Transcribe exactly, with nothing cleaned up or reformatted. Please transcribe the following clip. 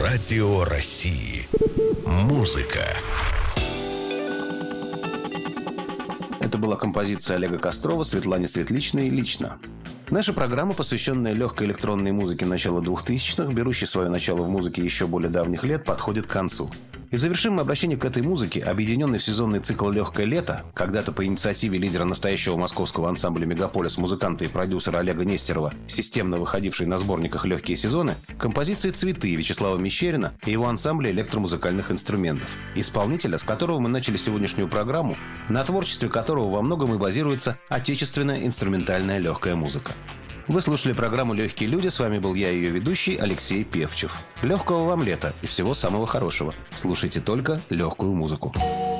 Радио России. Музыка. Это была композиция Олега Кострова «Светлане Светличной. Лично». Наша программа, посвященная легкой электронной музыке начала двухтысячных, берущей свое начало в музыке еще более давних лет, подходит к концу. И завершим мы обращение к этой музыке, объединенной в сезонный цикл «Легкое лето», когда-то по инициативе лидера настоящего московского ансамбля «Мегаполис», музыканта и продюсера Олега Нестерова, системно выходившей на сборниках «Легкие сезоны», композиции «Цветы» Вячеслава Мещерина и его ансамбля электромузыкальных инструментов, исполнителя, с которого мы начали сегодняшнюю программу, на творчестве которого во многом и базируется отечественная инструментальная легкая музыка. Вы слушали программу «Легкие люди». С вами был я, ее ведущий, Алексей Певчев. Легкого вам лета и всего самого хорошего. Слушайте только легкую музыку.